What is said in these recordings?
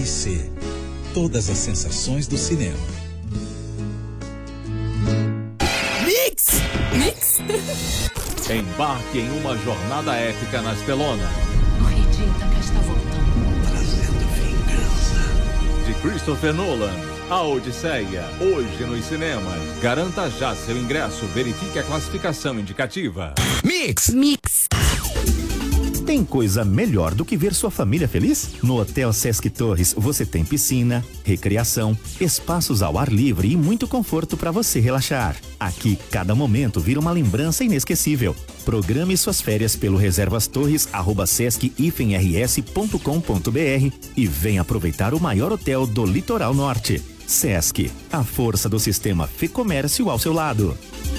AMC. Todas as sensações do cinema. Mix! Embarque em uma jornada épica nas telonas. O Rei de Ítaca está voltando. Trazendo vingança. De Christopher Nolan, A Odisseia, hoje nos cinemas. Garanta já seu ingresso, verifique a classificação indicativa. Mix! Tem coisa melhor do que ver sua família feliz? No Hotel Sesc Torres você tem piscina, recreação, espaços ao ar livre e muito conforto para você relaxar. Aqui, cada momento vira uma lembrança inesquecível. Programe suas férias pelo reservastorres@sesc-rs.com.br e venha aproveitar o maior hotel do litoral norte. Sesc, a força do sistema Fê-Comércio ao seu lado.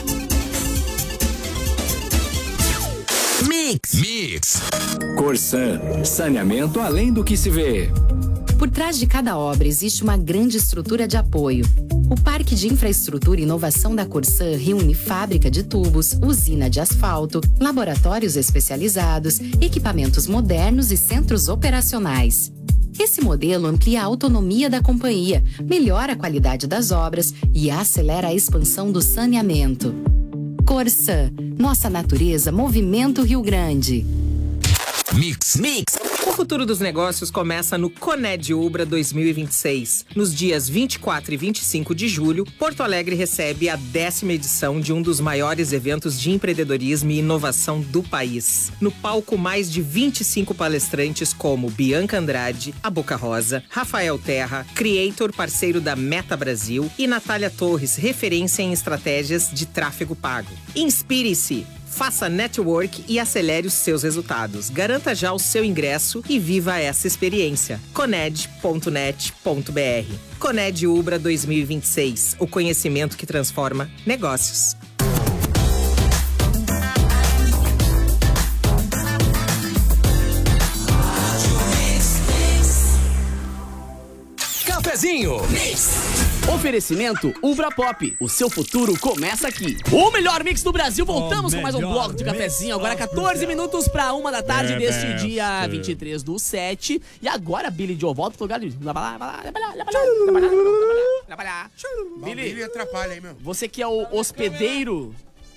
Mix! Corsan, saneamento além do que se vê. Por trás de cada obra existe uma grande estrutura de apoio. O Parque de Infraestrutura e Inovação da Corsan reúne fábrica de tubos, usina de asfalto, laboratórios especializados, equipamentos modernos e centros operacionais. Esse modelo amplia a autonomia da companhia, melhora a qualidade das obras e acelera a expansão do saneamento. Corsan, nossa natureza, Movimento Rio Grande. Mix! O futuro dos negócios começa no Coned Ubra 2026. Nos dias 24 e 25 de julho, Porto Alegre recebe a 10ª edição de um dos maiores eventos de empreendedorismo e inovação do país. No palco, mais de 25 palestrantes como Bianca Andrade, a Boca Rosa, Rafael Terra, Creator, parceiro da Meta Brasil, e Natália Torres, referência em estratégias de tráfego pago. Inspire-se! Faça network e acelere os seus resultados. Garanta já o seu ingresso e viva essa experiência. Coned.net.br. Coned Ubra 2026. O conhecimento que transforma negócios. Cafezinho. Oferecimento Ubra Pop. O seu futuro começa aqui. O melhor mix do Brasil. Voltamos com mais um bloco de cafezinho. Agora 14 minutos para 1 da tarde deste dia 23/7. E agora, Billy Joe, volta pro lugar de... Trabalhar. Billy atrapalha aí, meu. Você que é o hospedeiro.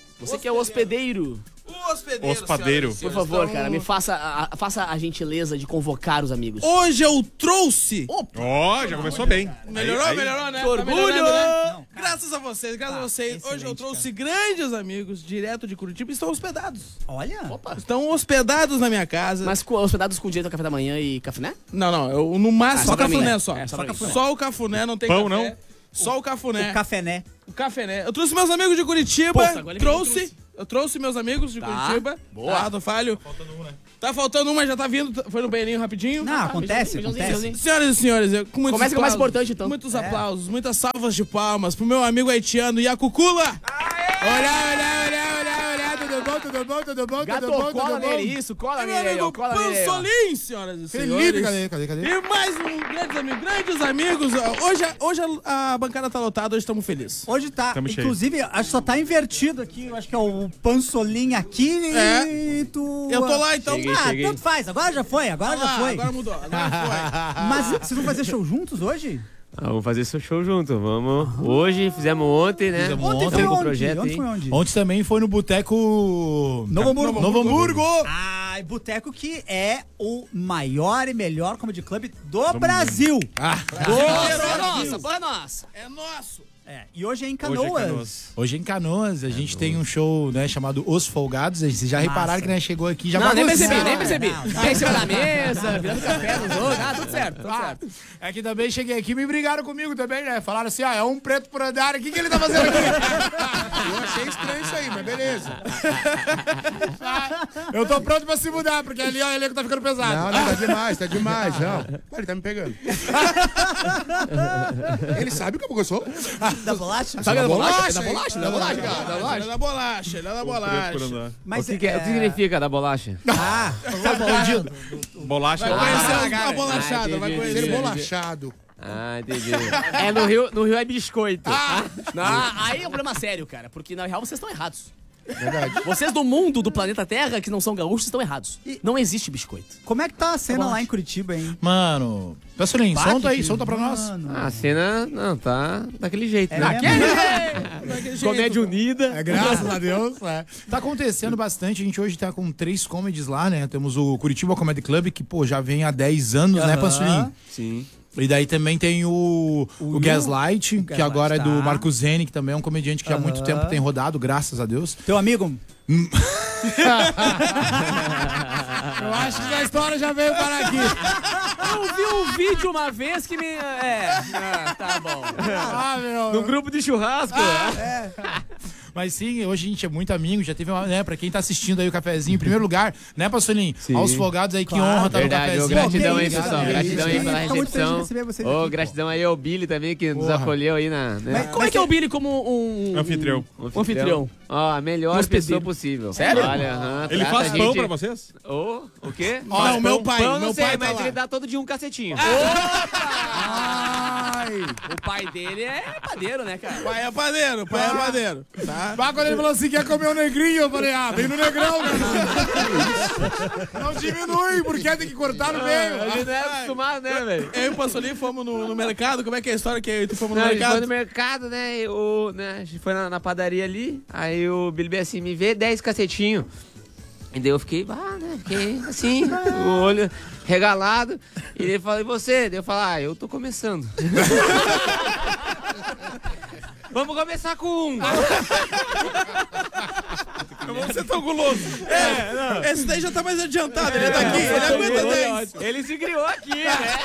Hospedeiro. Por favor, cara, me faça a gentileza de convocar os amigos. Hoje eu trouxe. Ó, já começou bem. Melhorou, né? Que orgulho! Né? Graças a vocês. Hoje eu trouxe grandes amigos direto de Curitiba e estão hospedados. Olha. Opa. Estão hospedados na minha casa. Mas hospedados com direito ao café da manhã e cafuné? Não, eu no máximo só cafuné só. Só o cafuné, não tem pão, café. não? Só o cafuné. O cafené. O cafené. Eu trouxe meus amigos de Curitiba. Eu trouxe meus amigos de Curitiba. Boa. Tô falho. Tá faltando um, né? Tá faltando um, mas já tá vindo. Foi no banheirinho rapidinho. Não, acontece. Senhoras e senhores, com muitos Começa com o mais importante, então. Muitos aplausos, muitas salvas de palmas pro meu amigo haitiano Yacucula. Olha, tudo bom? Gato, cola nele, isso, cola nele aí, ó. Cola nele aí, Pansolim, senhoras e senhores. Felipe, cadê? E mais grandes amigos. Hoje a bancada tá lotada, hoje estamos felizes. Hoje tá. Tamo Inclusive, acho que só tá invertido aqui. Eu acho que é o Pansolim aqui e tu... Eu tô lá, então. Cheguei. Tanto faz. Agora já foi. Agora mudou. Agora foi. Mas vocês vão fazer show juntos hoje? Vamos fazer seu show junto, vamos. Hoje, fizemos ontem, né? Ontem foi onde? Projeto Onde foi onde? Ontem também foi no Boteco... Novo Hamburgo. Ah, Boteco que é o maior e melhor comedy club do Brasil. Bora nossa. É nosso. E hoje é em Canoas. Hoje é em Canoas, a gente tem um show, né, chamado Os Folgados. Vocês já repararam que, né, chegou aqui, já nem bagunçaram. percebi. Bem em cima da mesa, virando café nos outros. Tudo certo. É que também cheguei aqui e me brigaram comigo também, né? Falaram assim, é um preto por andar, o que ele tá fazendo aqui? Eu achei estranho isso aí, mas beleza. Eu tô pronto pra se mudar, porque ali ó, o elenco tá ficando pesado. Não, tá demais, não. Ele tá me pegando. Ele sabe como eu sou? Da bolacha? Sabe da bolacha? Da bolacha. Mas o que significa da bolacha? Bolacha. Vai conhecer a bolachada, vai conhecer bolachado. Entendi. No Rio é biscoito. Aí é um problema sério, cara, porque na real vocês estão errados. Verdade. Vocês do mundo, do planeta Terra, que não são gaúchos, estão errados. Não existe biscoito. Como é que tá a cena lá em Curitiba, hein? Mano, Passolim, solta aí, solta pra nós. A cena, não, tá daquele jeito, né? Daquele jeito. Comédia unida. Graças a Deus. Tá acontecendo bastante. A gente hoje tá com 3 comedies lá, né? Temos o Curitiba Comedy Club, que, pô, já vem há 10 anos, né, Passolim? Sim. E daí também tem o Gaslight, que agora é do Marco Zene, que também é um comediante que há muito tempo tem rodado, graças a Deus. Teu amigo? Eu acho que a história já veio parar aqui. Eu vi um vídeo uma vez que me... tá bom. No grupo de churrasco. Mas sim, hoje a gente é muito amigo, já teve uma, né, pra quem tá assistindo aí o cafezinho, em primeiro lugar, né, Passolim? Aos folgados aí, que honra tá no cafezinho. Gratidão aí, pessoal, gratidão aí pela recepção. Gratidão aí ao Billy também, que nos acolheu aí na... Mas como é que é o Billy como um anfitrião? Anfitrião. Ó, a melhor pessoa possível. Sério? Olha, ele faz pão pra vocês? O quê? Não, meu pai, pão, meu não sei, pai tá mas lá. ele dá todo dia um cacetinho. O pai dele é padeiro, né, cara? Pai é padeiro, pai é padeiro. Tá? Quando ele falou assim, quer comer um negrinho, eu falei, vem no negrão, né? Não diminui, porque tem que cortar no meio. A gente não é acostumado, né, velho? Eu e o Passolim fomos no mercado, como é que é a história que eu e tu fomos no Não, a gente mercado? foi no mercado, né? A gente foi na padaria ali, aí o Billy assim, me vê 10 cacetinhos. E daí eu fiquei, fiquei assim, o olho regalado. E ele falou, e você? Daí eu falei, eu tô começando. Vamos começar com um. Vamos ser tão guloso. Esse daí já tá mais adiantado, ele é daqui, ele aguenta 10. Ele se criou aqui, né?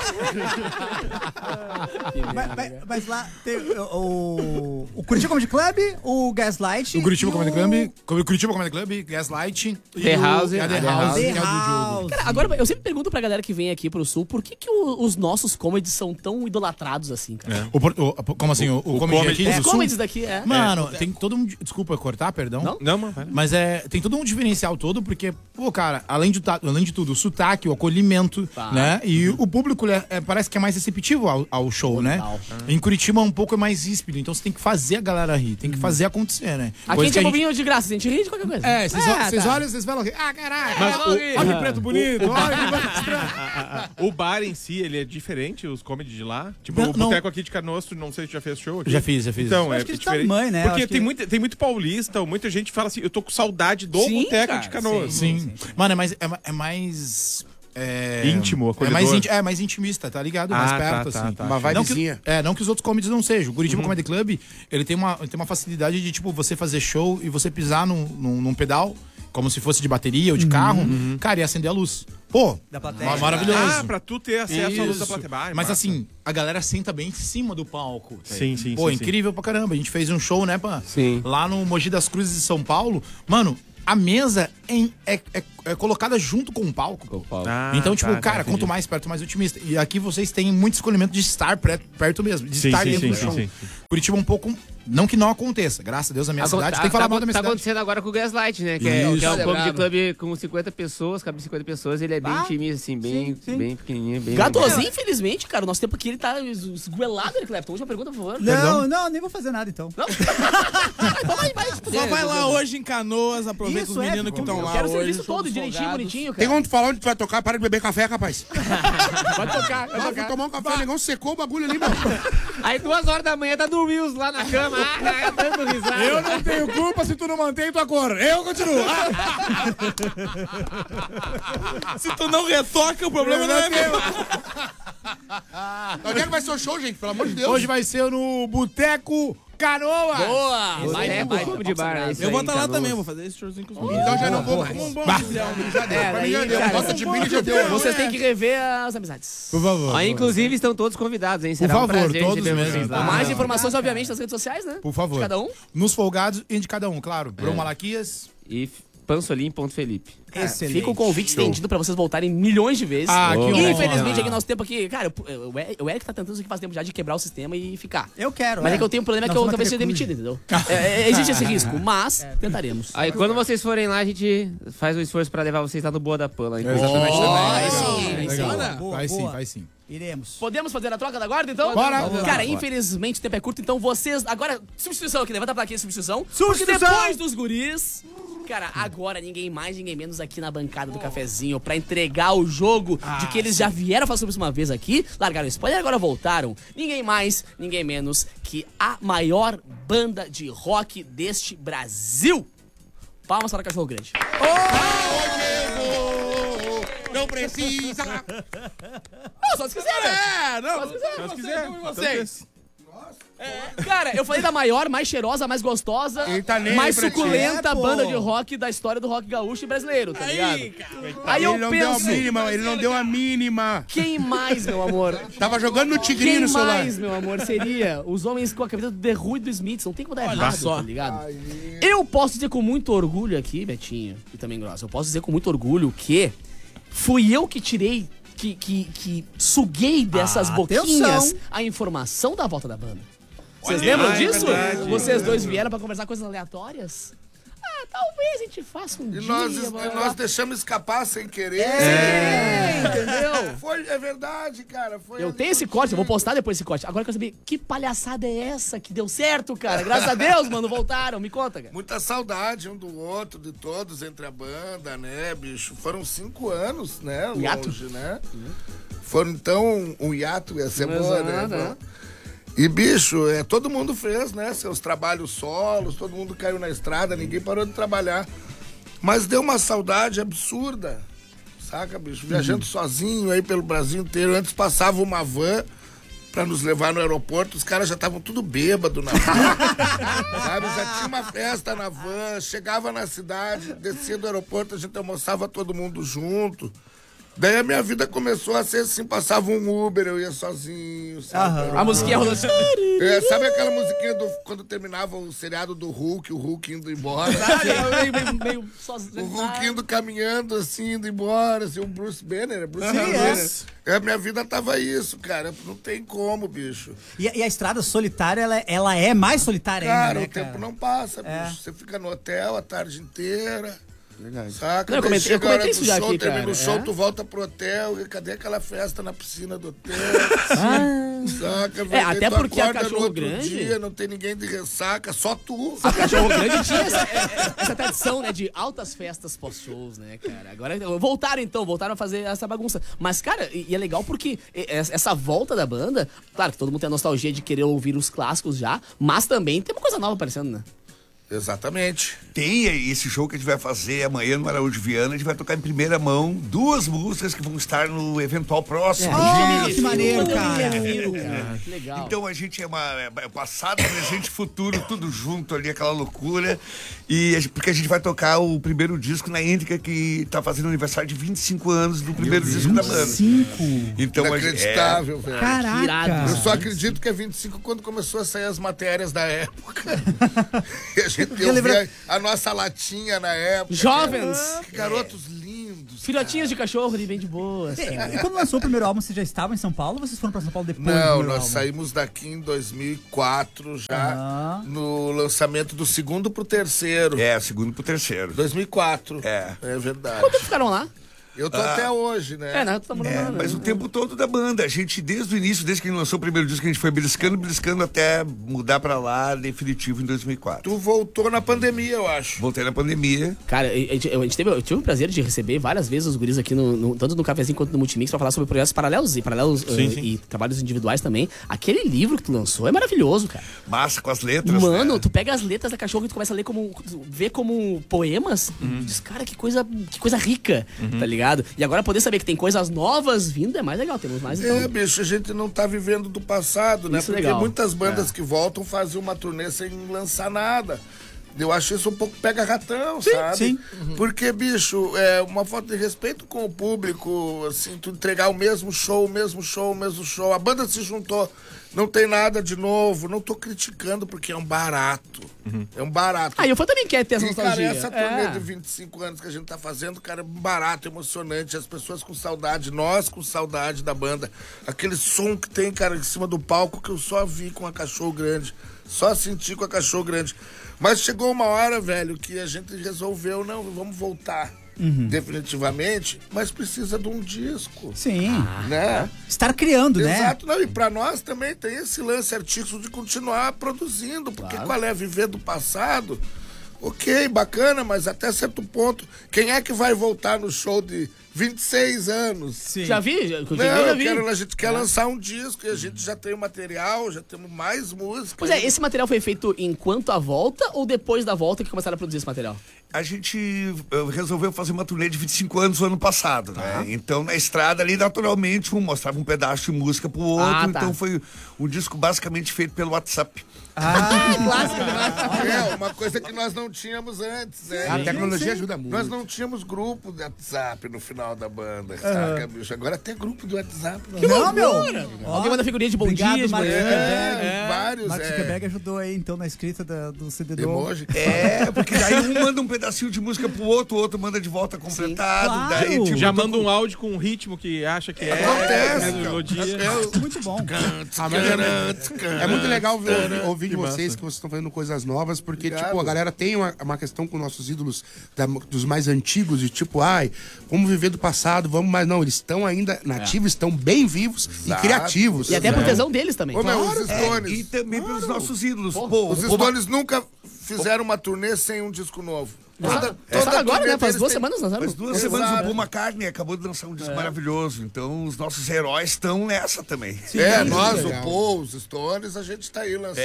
Mas lá tem o Curitiba Comedy Club, o Gaslight. O Curitiba Comedy Club, Gaslight e The House, a The House, que é o do jogo. Cara, agora eu sempre pergunto pra galera que vem aqui pro Sul, por que os nossos comedies são tão idolatrados assim, cara? Como assim? O comedy aqui do Os Sul? comedies daqui, Mano, tem todo um... Desculpa cortar, perdão. Não, mano. Mas tem todo um diferencial todo, porque, pô, cara, além de tudo, o sotaque, o acolhimento, né? E o público parece que é mais receptivo ao show, né? Em Curitiba um pouco é mais ríspido, então você tem que fazer a galera rir, tem que fazer acontecer, né? Aqui a gente é bobinho de graça, a gente ri de qualquer coisa. Vocês olham, vocês falam, caralho, olha que preto bonito, olha que preto estranho. O bar em si, ele é diferente, os comedy de lá? Tipo, o boteco aqui de Canoas, não sei se já fez show aqui. Já fiz. Então, acho que diferente. tamanho, né? Porque tem muito paulista, muita gente fala assim, eu tô com saudade do boteco de Canoas. Sim. Mano, é mais... íntimo, acolhedor. É mais intimista, tá ligado? Mais perto, assim. Uma vibezinha. Não que os outros comedies não sejam. O Curitiba Comedy Club, ele tem uma facilidade de, tipo, você fazer show e você pisar num pedal, como se fosse de bateria ou de carro, cara, e acender a luz. Pô, da plateia. Maravilhoso. Pra tu ter acesso à luz da plateia. Mas assim, a galera senta bem em cima do palco. Sim. Pô, incrível pra caramba. A gente fez um show, né, pá? Sim. Lá no Mogi das Cruzes de São Paulo. Mano, a mesa é colocada junto com o palco. Então, tipo, cara, quanto mais perto, mais otimista. E aqui vocês têm muito escolhimento de estar perto mesmo, de estar dentro do show. Curitiba um pouco... Não que não aconteça, graças a Deus, a minha cidade tem que falar mal da minha cidade. Tá acontecendo agora com o Gaslight, né? Que é um comedy club com 50 pessoas, cabe 50 pessoas, ele é bem intimista, assim, bem pequenininho, bem... Gadozinho, infelizmente, cara, o nosso tempo aqui ele tá esguelado, Eric Clapton. Última pergunta, por favor. Não, nem vou fazer nada, então. Não? Só vai lá hoje em Canoas, aproveita os meninos que estão lá Quero hoje. o serviço todo, direitinho, bonitinho, cara. Tem como tu falar onde tu vai tocar? Para de beber café, rapaz. Vai tocar. Vou tomar um café, o negão secou o bagulho ali, mano. Aí 2 horas da manhã tá do Wills lá na cama, dando risada. Eu não tenho culpa se tu não mantém tua cor. Eu continuo. Se tu não retoca, o problema não é meu. Onde é que vai ser o show, gente? Pelo amor de Deus. Hoje vai ser no Boteco Canoas. Boa! Vai de bar, é isso. Eu vou aí, estar lá Canoas. também, vou fazer esse showzinho com os meninos. Então já não vou como um bom oficial. Já deu. Nossa, de mim já deu. Vocês têm que rever as amizades. Por favor. Ó, inclusive, estão todos convidados, hein? Será Por um favor, prazer todos receber mesmo. vocês lá. Mais informações, obviamente, nas redes sociais, né? Por favor. De cada um. Nos folgados e de cada um, claro. Bruno Malaquias. E Pansolim.Felipe. Excelente. Fica o convite estendido pra vocês voltarem milhões de vezes. Que Infelizmente, aqui nosso tempo aqui... Cara, o Eric tá tentando isso aqui faz tempo já de quebrar o sistema e ficar. Eu quero, Mas é que eu tenho um problema que eu talvez seja demitido, entendeu? Existe esse risco, mas tentaremos. Aí quando vocês forem lá, a gente faz o esforço pra levar vocês lá no Boa da Pan. Lá, Exatamente. Aí sim. Vai sim. Iremos. Podemos fazer a troca da guarda, então? Bora. Cara, infelizmente o tempo é curto, então vocês... Agora, substituição aqui, levanta a plaquinha de substituição. Substituição! Porque depois dos guris... Cara, agora ninguém mais, ninguém menos aqui na bancada do cafezinho pra entregar o jogo de que eles já vieram falar sobre isso uma vez aqui, largaram o spoiler e agora voltaram. Ninguém mais, ninguém menos que a maior banda de rock deste Brasil. Palmas para o Cachorro Grande. Não precisa. Não, só se quiser, né? Só se quiser. Vocês. Cara, eu falei da maior, mais cheirosa, mais gostosa, mais suculenta banda de rock da história do rock gaúcho e brasileiro, tá ligado? Aí eu penso... Ele não deu a mínima. Quem mais, meu amor? Tava jogando no Tigrinho no celular. Quem mais, meu amor, seria os homens com a camisa do The Who e do Smiths? Não tem como dar errado, tá ligado? Eu posso dizer com muito orgulho aqui, Betinho, e também Grossa, eu posso dizer com muito orgulho que fui eu que tirei, que suguei dessas boquinhas a informação da volta da banda. Vocês lembram disso? Verdade, Vocês dois vieram pra conversar coisas aleatórias? Talvez a gente faça um dia. Nós deixamos escapar sem querer. Entendeu? É verdade, cara. Eu tenho esse corte, eu vou postar depois esse corte. Agora eu quero saber, que palhaçada é essa que deu certo, cara? Graças a Deus, mano, voltaram. Me conta, cara. Muita saudade um do outro, de todos, entre a banda, né, bicho? Foram 5 anos, né, longe, né? Foram, então, um hiato, ia ser boa, né? E, bicho, todo mundo fez, né, seus trabalhos solos, todo mundo caiu na estrada, ninguém parou de trabalhar. Mas deu uma saudade absurda, saca, bicho? Viajando sozinho aí pelo Brasil inteiro. Antes passava uma van pra nos levar no aeroporto, os caras já estavam tudo bêbado na van, sabe? Já tinha uma festa na van, chegava na cidade, descia do aeroporto, a gente almoçava todo mundo junto. Daí a minha vida começou a ser assim, passava um Uber, eu ia sozinho, sabe? A musiquinha rolando. Sabe aquela musiquinha quando terminava o seriado do Hulk, o Hulk indo embora? meio sozinho. O Hulk indo caminhando assim, indo embora, assim, o Bruce Banner, a minha vida tava isso, cara, não tem como, bicho. E a estrada solitária, ela é mais solitária ainda, né, cara? O tempo não passa, bicho. Você fica no hotel a tarde inteira. Verdade. Saca? Não, eu comentei isso já aqui, cara. Termina o show, tu volta pro hotel, e cadê aquela festa na piscina do hotel? Saca? Até porque a Cachorro Grande... dia, não tem ninguém de ressaca, só tu. A Cachorro Grande tinha essa tradição, né, de altas festas pós-shows, né, cara? Agora voltaram a fazer essa bagunça. Mas, cara, e é legal porque essa volta da banda, claro que todo mundo tem a nostalgia de querer ouvir os clássicos já, mas também tem uma coisa nova aparecendo, né? Exatamente. Tem esse show que a gente vai fazer amanhã no Araújo Viana. A gente vai tocar em primeira mão 2 músicas que vão estar no eventual próximo. Que maneiro, cara. Que legal. Então a gente é passado, presente e futuro, tudo junto ali, aquela loucura. Porque a gente vai tocar o primeiro disco na Índica, que tá fazendo aniversário de 25 anos do primeiro disco da banda. 25? Então, inacreditável, velho. Caraca. Eu só acredito que é 25 quando começou a sair as matérias da época. E a gente ouvia a nossa latinha na época. Jovens! Que garotos lindos. Filhotinhos de cachorro ali, bem de boas. E quando lançou o primeiro álbum, vocês já estavam em São Paulo ou vocês foram pra São Paulo depois? Não, nós saímos daqui em 2004 já, no lançamento do 2º pro 3º. 2º pro 3º. 2004. É verdade. Quanto ficaram lá? Eu tô até hoje, né? Mas o tempo todo da banda. A gente, desde o início, desde que a gente lançou o primeiro disco, a gente foi beliscando até mudar pra lá, definitivo, em 2004. Tu voltou na pandemia, eu acho. Voltei na pandemia. Cara, eu tive o prazer de receber várias vezes os guris aqui, tanto no Cafezinho quanto no Multimix, pra falar sobre projetos paralelos e trabalhos individuais também. Aquele livro que tu lançou é maravilhoso, cara. Massa, com as letras. Mano, tu pega as letras da Cachorro e tu começa a ler ver como poemas. Diz, cara, que coisa rica, tá ligado? E agora poder saber que tem coisas novas vindo é mais legal, temos mais então. Bicho, a gente não tá vivendo do passado, né? Isso porque legal. Muitas bandas que voltam fazem uma turnê sem lançar nada. Eu acho isso um pouco pega-ratão, sabe? Sim. Porque, bicho, é uma falta de respeito com o público, assim, tu entregar o mesmo show. A banda se juntou, não tem nada de novo. Não tô criticando porque é um barato. É um barato. Eu também quero ter essa nostalgia. Cara, essa turnê de 25 anos que a gente tá fazendo, cara, é um barato, emocionante. As pessoas com saudade, nós com saudade da banda. Aquele som que tem, cara, em cima do palco que eu só vi com a Cachorro Grande. Só senti com a Cachorro Grande. Mas chegou uma hora, velho, que a gente resolveu, não, vamos voltar. definitivamente, mas precisa de um disco. Sim. Né? Estar criando, né? Exato. Não, e pra nós também tem esse lance artístico de continuar produzindo, porque qual é viver do passado? Ok, bacana, mas até certo ponto, quem é que vai voltar no show de 26 anos? Sim. Já vi? A gente quer lançar um disco e a gente já tem o material, já temos mais música. Pois é, esse material foi feito enquanto a volta ou depois da volta que começaram a produzir esse material? A gente resolveu fazer uma turnê de 25 anos no ano passado, né? Então, na estrada ali, naturalmente, um mostrava um pedaço de música pro outro. Então, foi um disco basicamente feito pelo WhatsApp. Clássico. É, uma coisa que nós não tínhamos antes, né? A tecnologia ajuda muito. Nós não tínhamos grupo de WhatsApp no final da banda, saca, bicho? Agora tem grupo de WhatsApp. Que loucura! Alguém manda figurinha de bom dia, de manhã. Vários, Marcos Zuckerberg ajudou aí, então, na escrita do CD do emoji. Porque daí um manda um pedacinho de música pro outro, o outro manda de volta completado. Claro. Daí, tipo, já manda um áudio com um ritmo que acha que Acontece, melodia. Muito bom. É muito legal ouvir de vocês que vocês estão fazendo coisas novas, porque, tipo, a galera tem uma questão com nossos ídolos dos mais antigos, de tipo, vamos viver do passado, mas não, eles estão ainda nativos, estão bem vivos e criativos. E até por tesão deles também. Os Stones. E também pelos nossos ídolos. Os Stones nunca fizeram uma turnê sem um disco novo. Toda agora, né? Faz 2 semanas lançaram. Faz 2 semanas o Paul McCartney acabou de lançar um disco maravilhoso. Então os nossos heróis estão nessa também. Sim, nós, o Paul, os Stones, a gente tá aí lançando.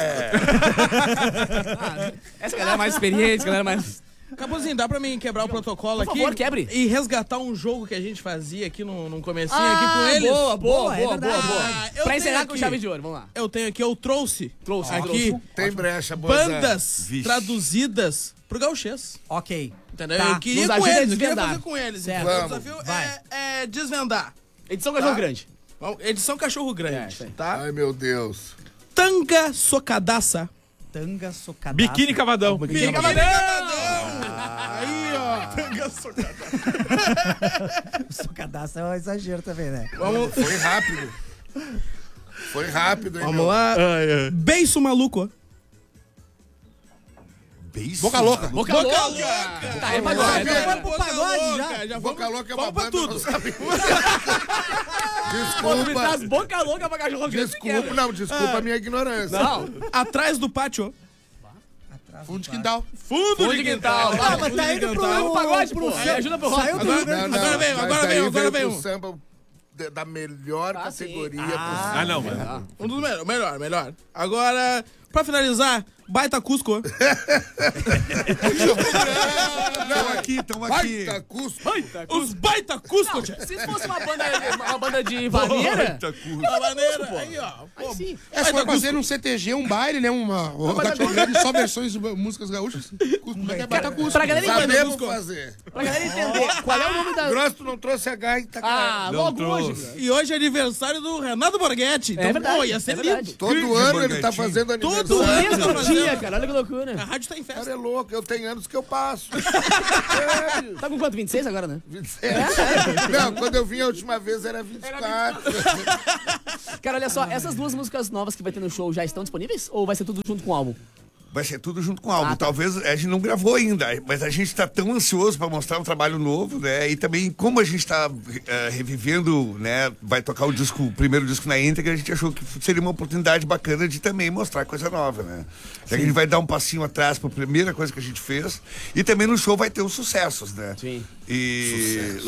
Essa galera mais experiente, galera mais... Capuzinho, dá pra mim quebrar o protocolo aqui? Por favor, quebre. E resgatar um jogo que a gente fazia aqui num comecinho aqui com eles. Boa. Pra encerrar aqui, com chave de ouro, vamos lá. Eu tenho aqui, eu trouxe aqui tem brecha, bandas traduzidas pro gauchês. Ok. Entendeu? Tá. Eu queria com eles, eu queria fazer com eles. Certo. Então, o desafio é desvendar. Edição Cachorro Grande. Edição Cachorro Grande, tá? Ai, meu Deus. Tanga Socadaça. Tanga Socadaça. Biquíni Cavadão. Biquíni Cavadão! Aí, ó. Tanga Socadaça. Socadaça é um exagero também, né? Foi rápido. Foi rápido, hein, Vamos lá. Beiço maluco. Beiço? Boca Louca. Boca Louca. Tá, é pagode. Boca Louca é uma pra banda. tudo. Desculpa. Boca Louca pra cachorro grande. Desculpa a minha ignorância. Não. Atrás do pátio. Fundo de quintal. Fundo de quintal. Mas tá indo pro pagode, pô. Ajuda pro rock. Agora veio. O samba da melhor categoria possível. Não, mano. Um dos melhor. Agora, pra finalizar, Baita Cusco. Estão aqui. Baita Cusco. Os Baita Cusco, tia. Se fosse uma banda de vaneira... Aí, ó. Aí sim. Se for fazer um CTG, um baile, né? Só versões de músicas gaúchas. Baita Cusco. Pra galera entender, Sabemos fazer. Pra galera entender, qual é o nome da... Grosso, tu não trouxe a gaita, cara. Logo hoje. E hoje é aniversário do Renato Borghetti. Então, verdade, ia ser verdade. lindo. Todo ano ele tá fazendo aniversário. Todo ano tá fazendo. Cara, olha que loucura. A rádio tá em festa. Cara, é louco. Eu tenho anos que eu passo. Tá com quanto? 26 agora, né? 26. Não, quando eu vim a última vez era 24. Cara, olha só, essas 2 músicas novas que vai ter no show já estão disponíveis? Ou vai ser tudo junto com o álbum? Vai ser tudo junto com o álbum. Talvez a gente não gravou ainda, mas a gente tá tão ansioso para mostrar um trabalho novo, né? E também, como a gente tá revivendo, né? Vai tocar o primeiro disco na íntegra, a gente achou que seria uma oportunidade bacana de também mostrar coisa nova, né? A gente vai dar um passinho atrás para a primeira coisa que a gente fez. E também no show vai ter os sucessos, né? Sim. E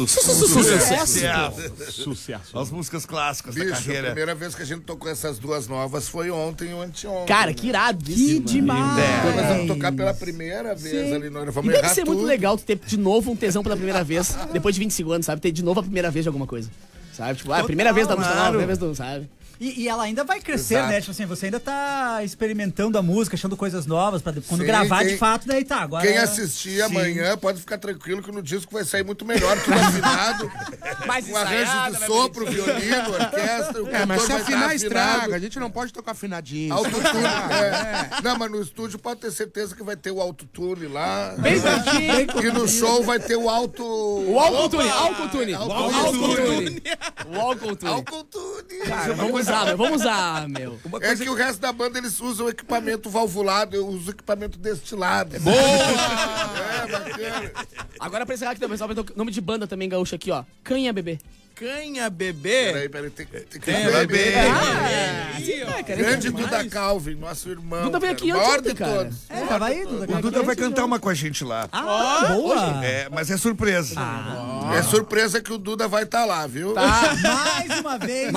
Sucesso. As músicas clássicas Bicho, da carreira. A primeira vez que a gente tocou essas 2 novas foi ontem ou anteontem. Cara, que irado. Que demais. Então nós vamos tocar pela primeira vez ali, nós vamos E deve errar ser muito tudo. legal tu ter de novo um tesão pela primeira vez, depois de 25 anos, sabe? Ter de novo a primeira vez de alguma coisa. Sabe? Tipo, a primeira vez da música nova, a primeira vez do, sabe? E ela ainda vai crescer, Exato. né? Tipo assim, você ainda tá experimentando a música, achando coisas novas, pra quando gravar de fato, daí tá. Agora... Quem assistir amanhã pode ficar tranquilo que no disco vai sair muito melhor, tudo afinado. Mais com arranjo de sopro, violino, orquestra. Mas se vai afinar, estar estraga. afinado. A gente não pode tocar afinadinho. Autotune. Não, mas no estúdio pode ter certeza que vai ter o autotune lá. Bem pertinho. E no show vai ter o alto... O Alcotune. Alcotune. O Alcotune. Alcotune. Uma coisa usar, meu. É que o resto da banda, eles usam equipamento valvulado, eu uso equipamento destilado. Boa! Bacana. Agora pra encerrar aqui, o pessoal vai ter nome de banda também, gaúcho aqui, ó. Canha Bebê. Canha Bebê? Peraí, tem que Canha Bebê. Grande Duda Calvin, nosso irmão. Duda veio aqui maior ontem, de cara. todos. Tava aí, Duda. O Duda vai cantar uma com a gente lá. Boa! Mas é surpresa. É surpresa que o Duda vai estar lá, viu? Tá. Mais uma vez.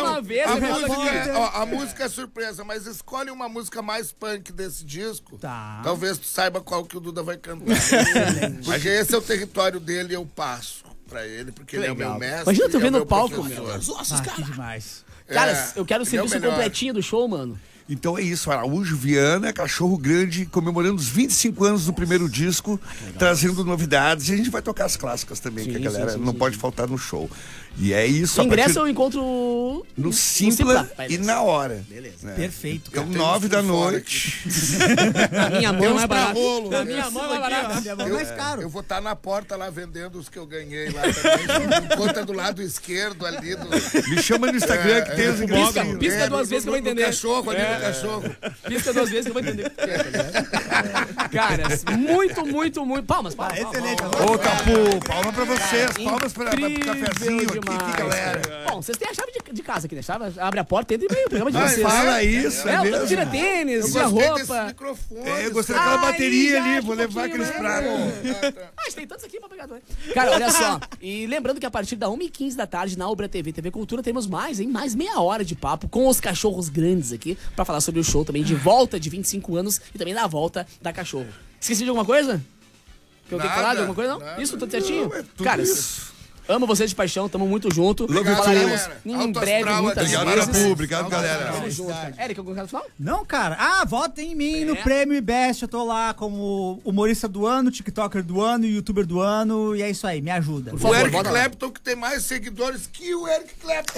A música é surpresa, mas escolhe uma música mais punk desse disco. Tá. Talvez tu saiba qual que o Duda vai cantar. Porque esse é o território dele e eu passo pra ele, porque ele é o meu mestre. Imagina tu vendo é no palco, meu. Nossa, que demais. Cara, eu quero o serviço completinho do show, mano. Então é isso, Araújo Viana, Cachorro Grande, comemorando os 25 anos do primeiro disco, trazendo novidades. E a gente vai tocar as clássicas também, que a galera não pode faltar no show. E é isso. O ingresso eu encontro no Simpla e na hora. Beleza. Né? Perfeito. Então, 9 da noite. A minha mão é mais barata. A minha mão é mais barata. Minha mão é mais caro. Eu vou estar na porta lá vendendo os que eu ganhei lá também. Conta do lado esquerdo ali. Me chama no Instagram que tem os ingressos. Pisca 2 vezes que eu vou entender. Cachorro, ali no cachorro. Pisca 2 vezes que eu vou entender. Cara, muito. Palmas. Excelente. Ô, Capu, palma pra vocês. Palmas pra cafezinho aqui, galera. Bom, vocês têm a chave de casa aqui, né? Abre a porta, entra e vem o programa de vocês. Fala isso, é mesmo. Tira tênis, tira roupa. Eu gostei daquela bateria ali, vou levar aqueles pratos. A gente tem tantos aqui pra pegar também. Cara, olha só. E lembrando que a partir da 1h15 da tarde, na Ubra TV, TV Cultura, temos mais meia hora de papo com os cachorros grandes aqui, pra falar sobre o show também de volta de 25 anos e também da volta da Cachorro. Esqueci de alguma coisa? Que eu tenho que falar de alguma coisa, não? Nada. Isso, tudo certinho? Cara, isso. Amo vocês de paixão, tamo muito junto. Falaremos em breve, muitas vezes. Obrigado, galera. Tamo junto, cara. Eric, algum recado final? Não, cara. Votem em mim no Prêmio IBEST. Eu tô lá como humorista do ano, tiktoker do ano, youtuber do ano. E é isso aí, me ajuda. Por favor, o Eric Clapton que tem mais seguidores que o Eric Clapton.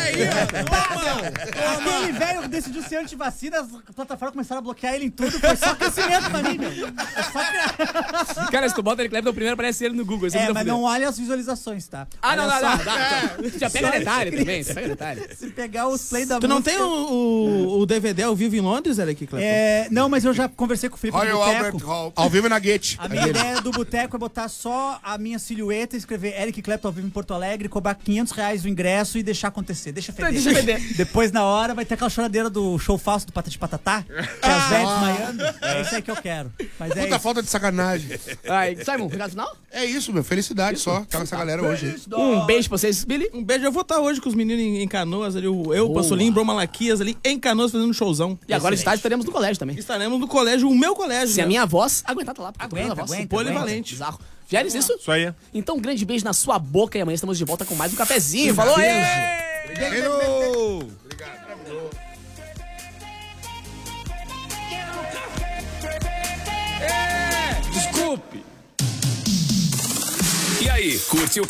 Aquele velho decidiu ser antivacina, as plataformas começaram a bloquear ele em tudo. Foi só crescimento pra mim, meu. Cara, se tu bota Eric Clapton, primeiro aparece ele no Google. Mas não olha as visualizações, tá? Não. Já pega detalhe também, você pega detalhe. Se pegar os play da música... Tu não tem o DVD ao vivo em Londres, Eric Clapton? Não, mas eu já conversei com o Felipe do Boteco. Ao vivo na Guete. A minha ideia do Boteco é botar só a minha silhueta, escrever Eric Clapton ao vivo em Porto Alegre, cobrar R$500 o ingresso e deixar acontecer. Deixa feder. Depois, na hora, vai ter aquela choradeira do show falso do Patati Patatá, que é as velhas desmaiando. É isso aí que eu quero. Mas Puta falta de sacanagem. Simon, recado final? É isso, meu. Felicidade só. Tá com essa galera hoje. Um beijo pra vocês, Billy. Um beijo. Eu vou estar hoje com os meninos em Canoas, ali, o Pansolim, Brom Malaquias, ali em Canoas, fazendo um showzão. E agora de tarde estaremos no colégio também. Estaremos no colégio, o meu colégio. Se a minha voz aguentar, tá lá. Aguenta. Polivalente. Bizarro. Vieres isso? Isso aí. Então, um grande beijo na sua boca e amanhã estamos de volta com mais um cafezinho. Falou, Obrigado. Desculpe. E aí, curte o